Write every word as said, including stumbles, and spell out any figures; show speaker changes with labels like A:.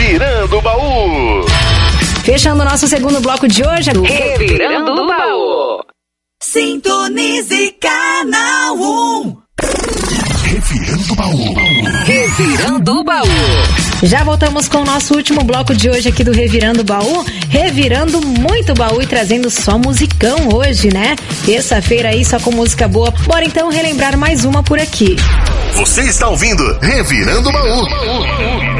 A: Revirando o Baú.
B: Fechando o nosso segundo bloco de hoje, Revirando o Baú.
C: Sintonize Canal um.
A: Revirando o Baú.
B: Revirando o Baú. Já voltamos com o nosso último bloco de hoje aqui do Revirando o Baú. Revirando muito baú e trazendo só musicão hoje, né? Terça-feira aí só com música boa. Bora então relembrar mais uma por aqui.
A: Você está ouvindo Revirando o Baú.